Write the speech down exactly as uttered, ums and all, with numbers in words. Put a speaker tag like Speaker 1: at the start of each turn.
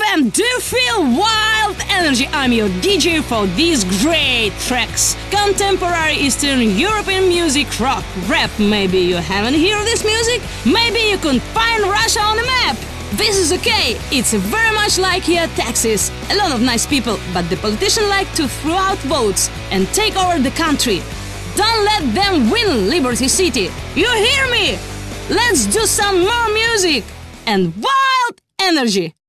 Speaker 1: and do you feel wild energy? I'm your D J for these great tracks. Contemporary Eastern European music, rock, rap. Maybe you haven't heard this music? Maybe you couldn't find Russia on the map? This is okay, it's very much like here Texas. A lot of nice people, but the politicians like to throw out votes and take over the country. Don't let them win Liberty City. You hear me? Let's do some more music and wild energy.